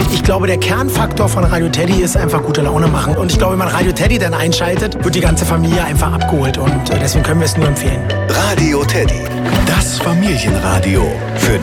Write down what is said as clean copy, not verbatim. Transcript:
Ich glaube, der Kernfaktor von Radio Teddy ist einfach gute Laune machen. Und ich glaube, wenn man Radio Teddy dann einschaltet, wird die ganze Familie einfach abgeholt. Und deswegen können wir es nur empfehlen. Radio Teddy, das Familienradio für